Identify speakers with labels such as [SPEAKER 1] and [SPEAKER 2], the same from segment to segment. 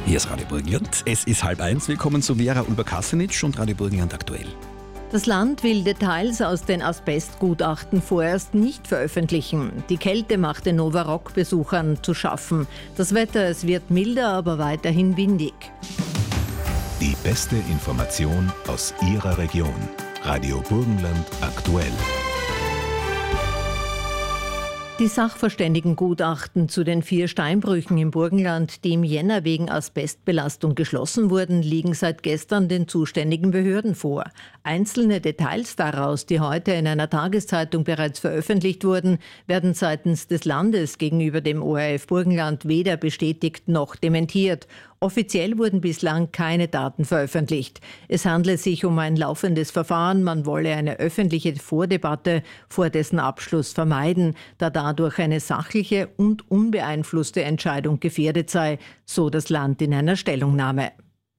[SPEAKER 1] Hier ist Radio Burgenland. Es ist 12:30. Willkommen zu Vera Ulber-Kasenitsch und Radio Burgenland aktuell.
[SPEAKER 2] Das Land will Details aus den Asbestgutachten vorerst nicht veröffentlichen. Die Kälte macht den Novarock-Besuchern zu schaffen. Das Wetter, es wird milder, aber weiterhin windig.
[SPEAKER 3] Die beste Information aus Ihrer Region. Radio Burgenland aktuell.
[SPEAKER 2] Die Sachverständigengutachten zu den 4 Steinbrüchen im Burgenland, die im Jänner wegen Asbestbelastung geschlossen wurden, liegen seit gestern den zuständigen Behörden vor. Einzelne Details daraus, die heute in einer Tageszeitung bereits veröffentlicht wurden, werden seitens des Landes gegenüber dem ORF Burgenland weder bestätigt noch dementiert. Offiziell wurden bislang keine Daten veröffentlicht. Es handle sich um ein laufendes Verfahren. Man wolle eine öffentliche Vordebatte vor dessen Abschluss vermeiden, da dadurch eine sachliche und unbeeinflusste Entscheidung gefährdet sei, so das Land in einer Stellungnahme.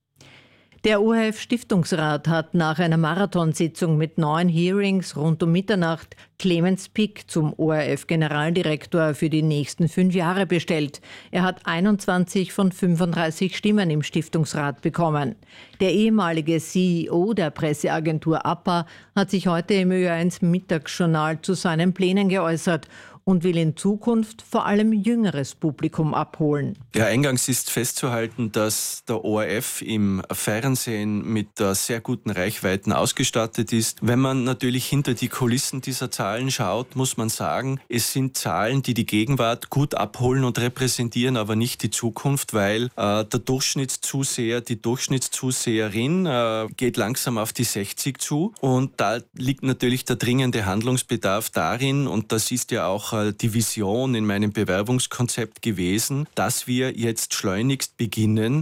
[SPEAKER 2] Der ORF-Stiftungsrat hat nach einer Marathonsitzung mit 9 Hearings rund um Mitternacht Clemens Pick zum ORF-Generaldirektor für die nächsten 5 Jahre bestellt. Er hat 21 von 35 Stimmen im Stiftungsrat bekommen. Der ehemalige CEO der Presseagentur APA hat sich heute im Ö1 Mittagsjournal zu seinen Plänen geäußert und will in Zukunft vor allem jüngeres Publikum abholen.
[SPEAKER 4] Ja, eingangs ist festzuhalten, dass der ORF im Fernsehen mit sehr guten Reichweiten ausgestattet ist. Wenn man natürlich hinter die Kulissen dieser Zahlen schaut, muss man sagen, es sind Zahlen, die die Gegenwart gut abholen und repräsentieren, aber nicht die Zukunft, weil der Durchschnittszuseher, die Durchschnittszuseherin geht langsam auf die 60 zu. Und da liegt natürlich der dringende Handlungsbedarf darin, und das ist ja auch die Vision in meinem Bewerbungskonzept gewesen, dass wir jetzt schleunigst beginnen,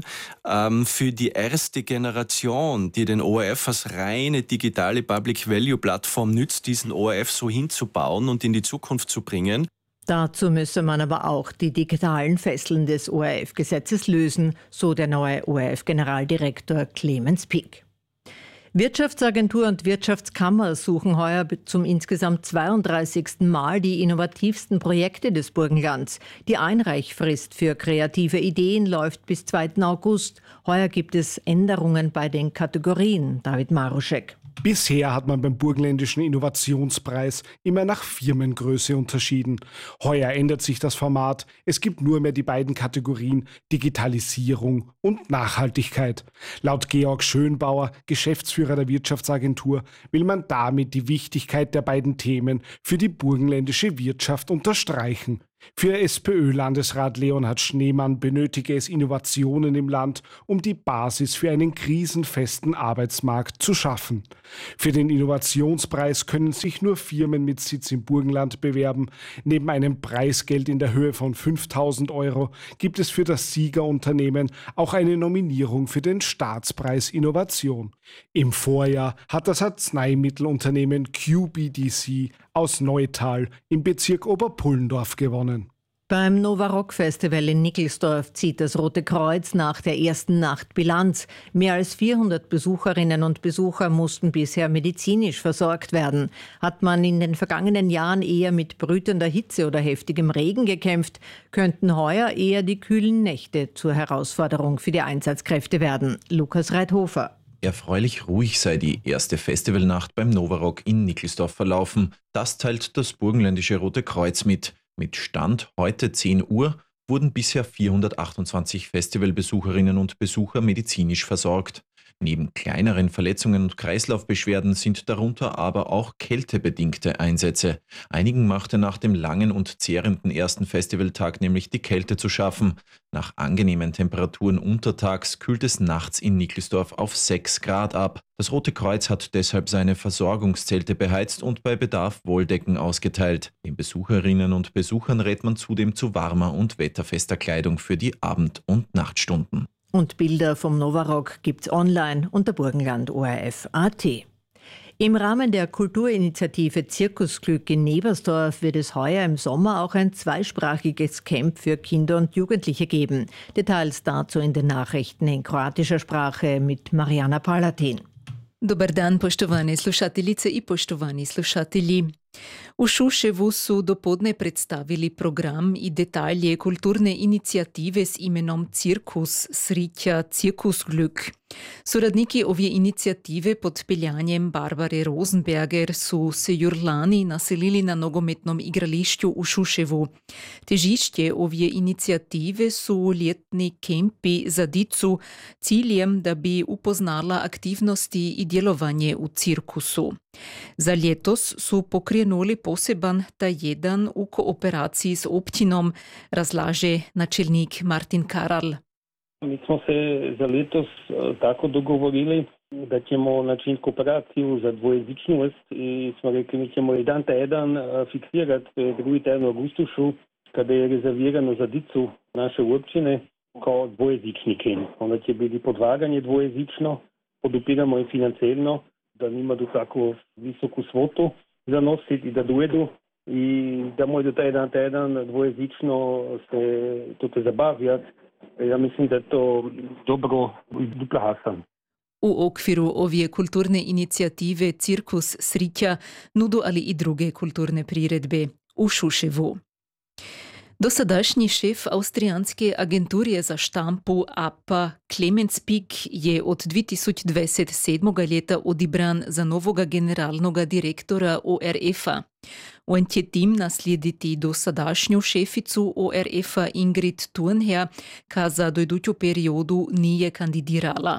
[SPEAKER 4] für die erste Generation, die den ORF als reine digitale Public-Value-Plattform nützt, diesen ORF so hinzubauen und in die Zukunft zu bringen.
[SPEAKER 2] Dazu müsse man aber auch die digitalen Fesseln des ORF-Gesetzes lösen, so der neue ORF-Generaldirektor Clemens Pick. Wirtschaftsagentur und Wirtschaftskammer suchen heuer zum insgesamt 32. Mal die innovativsten Projekte des Burgenlands. Die Einreichfrist für kreative Ideen läuft bis 2. August. Heuer gibt es Änderungen bei den Kategorien. David Maruschek.
[SPEAKER 5] Bisher hat man beim Burgenländischen Innovationspreis immer nach Firmengröße unterschieden. Heuer ändert sich das Format. Es gibt nur mehr die beiden Kategorien Digitalisierung und Nachhaltigkeit. Laut Georg Schönbauer, Geschäftsführer der Wirtschaftsagentur, will man damit die Wichtigkeit der beiden Themen für die burgenländische Wirtschaft unterstreichen. Für SPÖ-Landesrat Leonhard Schneemann benötige es Innovationen im Land, um die Basis für einen krisenfesten Arbeitsmarkt zu schaffen. Für den Innovationspreis können sich nur Firmen mit Sitz im Burgenland bewerben. Neben einem Preisgeld in der Höhe von 5.000 € gibt es für das Siegerunternehmen auch eine Nominierung für den Staatspreis Innovation. Im Vorjahr hat das Arzneimittelunternehmen QBDC aus Neutal im Bezirk Oberpullendorf gewonnen.
[SPEAKER 2] Beim Novarock-Festival in Nickelsdorf zieht das Rote Kreuz nach der ersten Nacht Bilanz. Mehr als 400 Besucherinnen und Besucher mussten bisher medizinisch versorgt werden. Hat man in den vergangenen Jahren eher mit brütender Hitze oder heftigem Regen gekämpft, könnten heuer eher die kühlen Nächte zur Herausforderung für die Einsatzkräfte werden. Lukas Reithofer.
[SPEAKER 6] Erfreulich ruhig sei die erste Festivalnacht beim Novarock in Nickelsdorf verlaufen. Das teilt das Burgenländische Rote Kreuz mit. Mit Stand heute 10 Uhr wurden bisher 428 Festivalbesucherinnen und Besucher medizinisch versorgt. Neben kleineren Verletzungen und Kreislaufbeschwerden sind darunter aber auch kältebedingte Einsätze. Einigen machte nach dem langen und zehrenden ersten Festivaltag nämlich die Kälte zu schaffen. Nach angenehmen Temperaturen untertags kühlt es nachts in Nickelsdorf auf 6 Grad ab. Das Rote Kreuz hat deshalb seine Versorgungszelte beheizt und bei Bedarf Wolldecken ausgeteilt. Den Besucherinnen und Besuchern rät man zudem zu warmer und wetterfester Kleidung für die Abend- und Nachtstunden.
[SPEAKER 2] Und Bilder vom Novarock gibt's online unter Burgenland ORF.at. Im Rahmen der Kulturinitiative Zirkusglück in Nebersdorf wird es heuer im Sommer auch ein zweisprachiges Camp für Kinder und Jugendliche geben. Details dazu in den Nachrichten in kroatischer Sprache mit Mariana Palatin.
[SPEAKER 7] Dobar dan, poštovane slušateljice I poštovani slušatelji. U Šuševu su dopodne predstavili program i detalje kulturne inicijative s imenom Cirkus Sritja Cirkusglück. Suradniki ove inicijative pod peljanjem Barbare Rosenberger su se jurlani naselili na nogometnom igrališću u Šuševu. Težišće ove inicijative su ljetni kempi za dicu, ciljem da bi upoznala aktivnosti i djelovanje u cirkusu. Za letos su pokrenuli poseban tajedan u kooperaciji s općinom, razlaže načelnik Martin Karal.
[SPEAKER 8] Mi smo se za letos tako dogovorili da ćemo načiniti kooperaciju za dvojezičnost i smo rekli mi ćemo jedan teden fiksirati drugi teden u augustušu kada je rezervirano za dicu naše općine kao dvojezični kemp. Onda će biti podvaganje dvojezično, podupiramo i financijalno, da nima do tako visoku svotu za nositi i da dojedu i da mogu taj jedan teden dvojezično se tudi zabavljati. Ja mislim da je to dobro i dupla hasan.
[SPEAKER 7] U okviru ove kulturne inicijative Cirkus Sritja nudu ali i druge kulturne priredbe u Šuševu. Dosadašnji šef Avstrijanske agenturje za štampu APA Clemens Pik je od 2027. leta odibran za novoga generalnoga direktora ORF-a. On će tim naslijediti dosadašnju šeficu ORF-a Ingrid Thurnherr, ka za dojduću periodu nije kandidirala.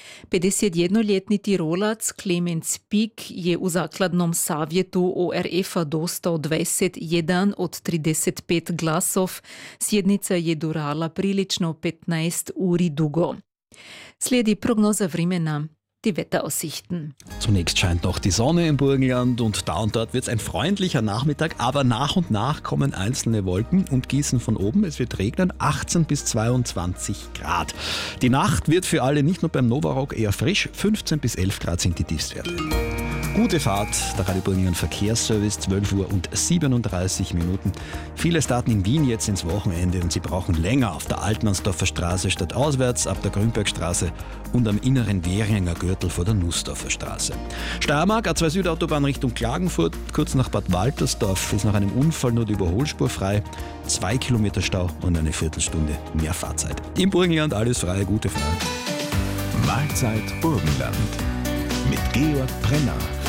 [SPEAKER 7] 51-ljetni Tirolac Clemens Pik je u zakladnom savjetu ORF-a dostao 21 od 35 glasov, sjednica je durala prilično 15 uri dugo. Slijedi prognoza vremena. Die Wetteraussichten.
[SPEAKER 1] Zunächst scheint noch die Sonne im Burgenland und dort wird es ein freundlicher Nachmittag, aber nach und nach kommen einzelne Wolken und gießen von oben. Es wird regnen, 18 bis 22 Grad. Die Nacht wird für alle nicht nur beim Novarock eher frisch, 15 bis 11 Grad sind die Tiefstwerte. Gute Fahrt, der Radio Burgenland Verkehrsservice, 12 Uhr und 37 Minuten. Viele starten in Wien jetzt ins Wochenende und sie brauchen länger auf der Altmannsdorfer Straße statt auswärts, ab der Grünbergstraße und am inneren Währinger Gürtel vor der Nussdorfer Straße. Steiermark, A2 Südautobahn Richtung Klagenfurt, kurz nach Bad Waltersdorf ist nach einem Unfall nur die Überholspur frei. 2 Kilometer Stau und eine Viertelstunde mehr Fahrzeit. Im Burgenland alles frei, gute Fahrt.
[SPEAKER 3] Mahlzeit Burgenland mit Georg Brenner.